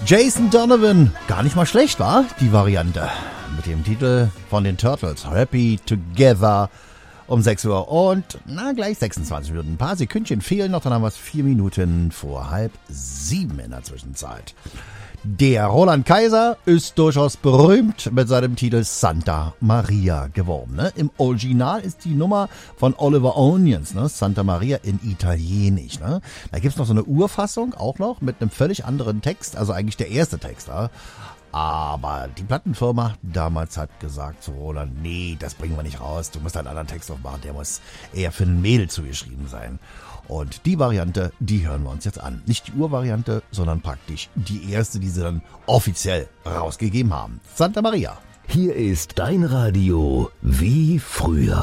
Jason Donovan, gar nicht mal schlecht, war die Variante. Mit dem Titel von den Turtles, Happy Together, um 6 Uhr und gleich 26 Minuten. Ein paar Sekündchen fehlen noch, dann haben wir es 4 Minuten vor 6:30 in der Zwischenzeit. Der Roland Kaiser ist durchaus berühmt mit seinem Titel Santa Maria geworden. Ne? Im Original ist die Nummer von Oliver Onions, ne? Santa Maria in Italienisch. Ne? Da gibt's noch so eine Urfassung, auch noch, mit einem völlig anderen Text, also eigentlich der erste Text. Ja? Aber die Plattenfirma damals hat gesagt zu Roland, nee, das bringen wir nicht raus, du musst einen anderen Text aufmachen, der muss eher für ein Mädel zugeschrieben sein. Und die Variante, die hören wir uns jetzt an. Nicht die Urvariante, sondern praktisch die erste, die sie dann offiziell rausgegeben haben. Santa Maria. Hier ist dein Radio wie früher.